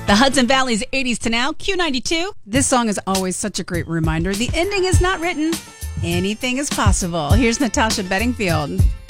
The Hudson Valley's 80s to now, Q92. This song is always such a great reminder. The ending is not written. Anything is possible. Here's Natasha Bedingfield.